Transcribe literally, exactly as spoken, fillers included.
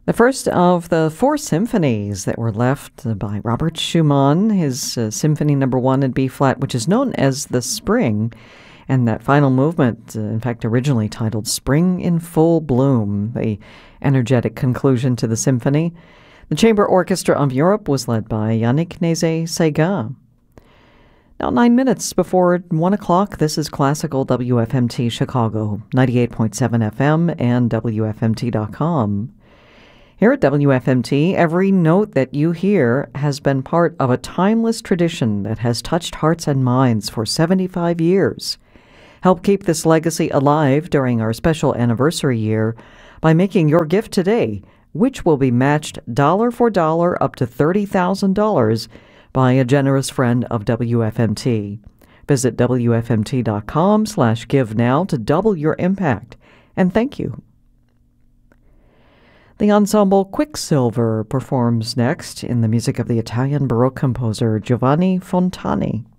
The first of the four symphonies that were left by Robert Schumann, his uh, Symphony Number One in B flat, which is known as the Spring, and that final movement, uh, in fact, originally titled Spring in Full Bloom, the energetic conclusion to the symphony. The Chamber Orchestra of Europe was led by Yannick Nézet-Séguin. Now, nine minutes before one o'clock, this is Classical W F M T Chicago, ninety-eight point seven F M and W F M T dot com. Here at W F M T, every note that you hear has been part of a timeless tradition that has touched hearts and minds for seventy-five years. Help keep this legacy alive during our special anniversary year by making your gift today, which will be matched dollar for dollar up to thirty thousand dollars by a generous friend of W F M T. Visit W F M T dot com slash give now to double your impact. And thank you. The ensemble Quicksilver performs next in the music of the Italian Baroque composer Giovanni Fontani.